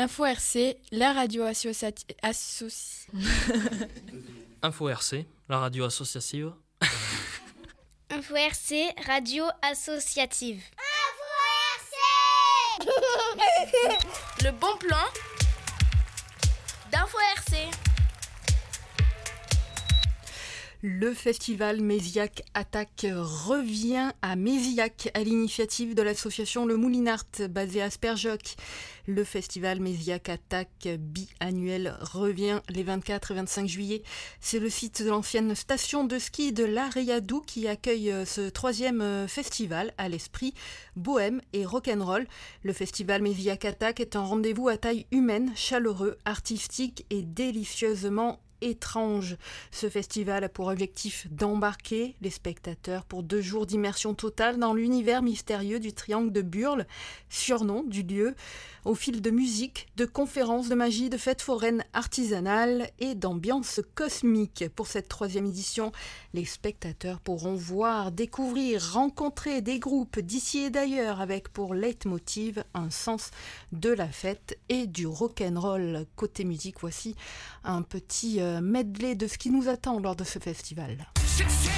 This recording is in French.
Info RC, la radio Info RC, la radio associative. Info RC, radio associative. Info RC. Le bon plan d'Info RC. Le festival Méziac Attaque revient à Méziac à l'initiative de l'association Le Moulinart basée à Sperjoc. Le festival Méziac Attaque biannuel revient les 24 et 25 juillet. C'est le site de l'ancienne station de ski de l'Ariadou qui accueille ce troisième festival à l'esprit bohème et rock'n'roll. Le festival Méziac Attaque est un rendez-vous à taille humaine, chaleureux, artistique et délicieusement étrange. Ce festival a pour objectif d'embarquer les spectateurs pour 2 jours d'immersion totale dans l'univers mystérieux du triangle de Burle, surnom du lieu, au fil de musique, de conférences, de magie, de fêtes foraines artisanales et d'ambiance cosmique. Pour cette 3e édition, les spectateurs pourront voir, découvrir, rencontrer des groupes d'ici et d'ailleurs avec pour leitmotiv un sens de la fête et du rock'n'roll. Côté musique, voici un petit medley de ce qui nous attend lors de ce festival.